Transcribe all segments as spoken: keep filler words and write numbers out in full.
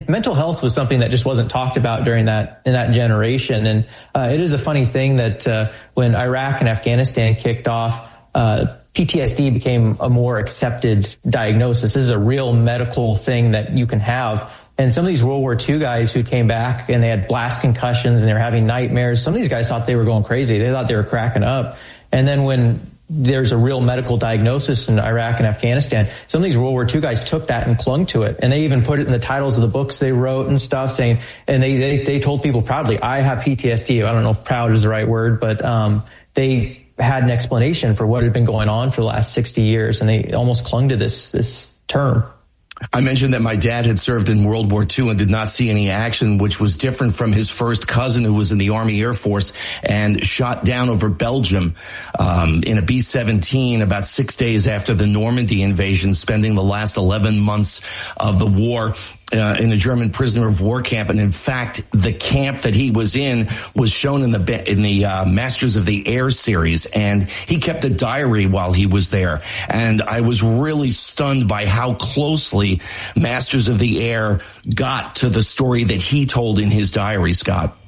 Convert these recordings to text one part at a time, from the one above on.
mental health was something that just wasn't talked about during that, in that generation. And, uh, it is a funny thing that, uh, when Iraq and Afghanistan kicked off, uh, P T S D became a more accepted diagnosis. This is a real medical thing that you can have. And some of these World War Two guys who came back and they had blast concussions and they were having nightmares, some of these guys thought they were going crazy. They thought they were cracking up. And then when there's a real medical diagnosis in Iraq and Afghanistan, some of these World War Two guys took that and clung to it. And they even put it in the titles of the books they wrote and stuff, saying, and they, they, they told people proudly, I have P T S D. I don't know if proud is the right word, but, um, they had an explanation for what had been going on for the last sixty years. And they almost clung to this, this term. I mentioned that my dad had served in World War Two and did not see any action, which was different from his first cousin who was in the Army Air Force and shot down over Belgium um, in a B seventeen about six days after the Normandy invasion, spending the last eleven months of the war Uh, in a German prisoner of war camp. And in fact, the camp that he was in was shown in the in the uh, Masters of the Air series, and he kept a diary while he was there. And I was really stunned by how closely Masters of the Air got to the story that he told in his diary, Scott.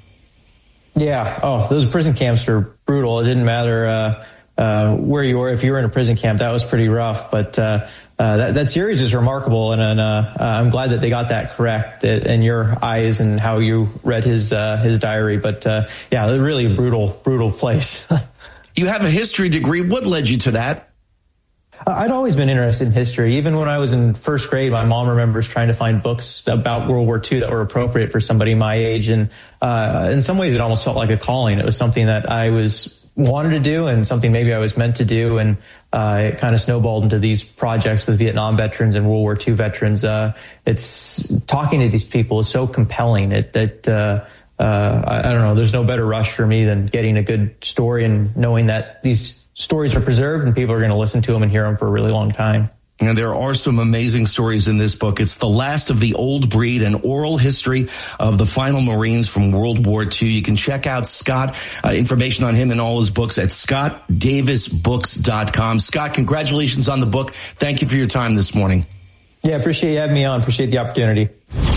Yeah. Oh, those prison camps are brutal. It didn't matter uh, uh, where you were. If you were in a prison camp, that was pretty rough. But uh Uh, that, that series is remarkable, and, and uh, uh, I'm glad that they got that correct in your eyes and how you read his uh, his diary. But uh, yeah, it was really a brutal, brutal place. You have a history degree. What led you to that? I'd always been interested in history. Even when I was in first grade, my mom remembers trying to find books about World War Two that were appropriate for somebody my age. And uh, in some ways, it almost felt like a calling. It was something that I was wanted to do and something maybe I was meant to do. And uh, it kind of snowballed into these projects with Vietnam veterans and World War Two veterans. Uh, it's talking to these people is so compelling. It, that, uh, uh, I, I don't know, there's no better rush for me than getting a good story and knowing that these stories are preserved and people are going to listen to them and hear them for a really long time. And there are some amazing stories in this book. It's the last of the old breed, an oral history of the final Marines from World War Two. You can check out Scott, uh, information on him and all his books at scott davis books dot com. Scott, congratulations on the book. Thank you for your time this morning. Yeah, appreciate you having me on. Appreciate the opportunity.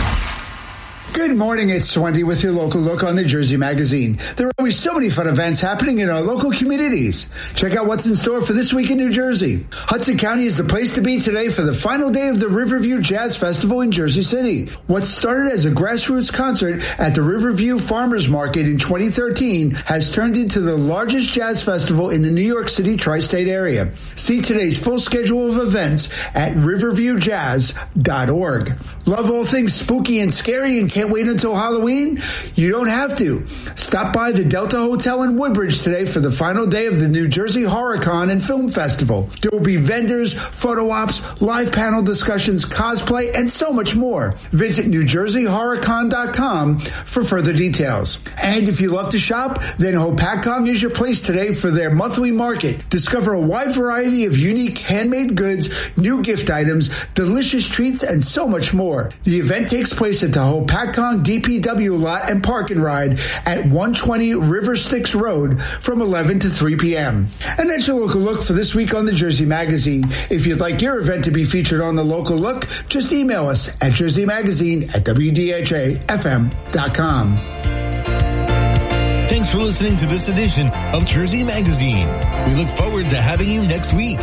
Good morning, it's Twenty with your local look on New Jersey Magazine. There are always so many fun events happening in our local communities. Check out what's in store for this week in New Jersey. Hudson County is the place to be today for the final day of the Riverview Jazz Festival in Jersey City. What started as a grassroots concert at the Riverview Farmers Market in twenty thirteen has turned into the largest jazz festival in the New York City tri-state area. See today's full schedule of events at riverview jazz dot org. Love all things spooky and scary and can't wait until Halloween? You don't have to. Stop by the Delta Hotel in Woodbridge today for the final day of the New Jersey HorrorCon and Film Festival. There will be vendors, photo ops, live panel discussions, cosplay, and so much more. Visit new jersey horror con dot com for further details. And if you love to shop, then Hopatcong is your place today for their monthly market. Discover a wide variety of unique handmade goods, new gift items, delicious treats, and so much more. The event takes place at the Hopatcong D P W lot and park and ride at one twenty River Styx Road from eleven to three p.m. And that's your local look for this week on the Jersey Magazine. If you'd like your event to be featured on the local look, just email us at jersey magazine at w d h a f m dot com. Thanks for listening to this edition of Jersey Magazine. We look forward to having you next week.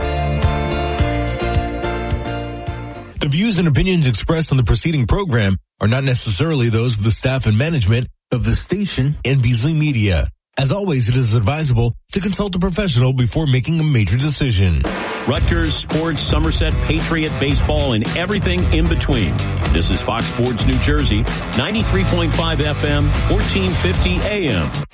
The views and opinions expressed on the preceding program are not necessarily those of the staff and management of the station and Beasley Media. As always, it is advisable to consult a professional before making a major decision. Rutgers, sports, Somerset, Patriot, baseball, and everything in between. This is Fox Sports New Jersey, ninety-three point five F M, fourteen fifty A M.